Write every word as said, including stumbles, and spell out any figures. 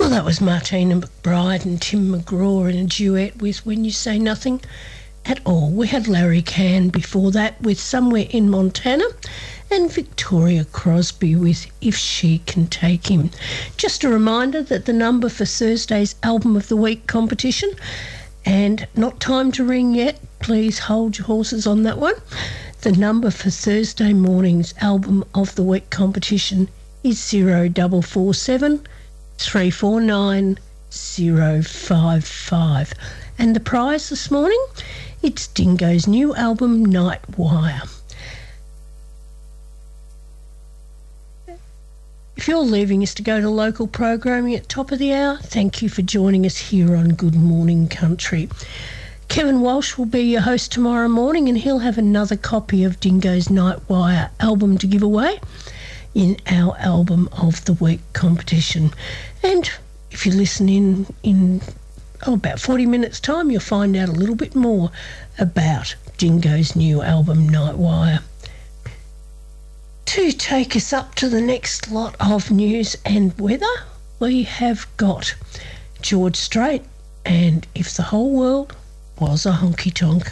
Well, that was Martina McBride and Tim McGraw in a duet with When You Say Nothing at All. We had Larry Cann before that with Somewhere in Montana, and Victoria Crosby with If She Can Take Him. Just a reminder that the number for Thursday's Album of the Week competition, and not time to ring yet, please hold your horses on that one. The number for Thursday morning's Album of the Week competition is zero four four seven, three four nine, zero five five. And the prize this morning, it's Dingo's new album, Nightwire. If you're leaving us to go to local programming at top of the hour, thank you for joining us here on Good Morning Country. Kevin Walsh will be your host tomorrow morning, and he'll have another copy of Dingo's Nightwire album to give away in our Album of the Week competition. And if you listen in in oh, about forty minutes' time, you'll find out a little bit more about Dingo's new album, Nightwire. To take us up to the next lot of news and weather, we have got George Strait and If the Whole World Was a Honky Tonk.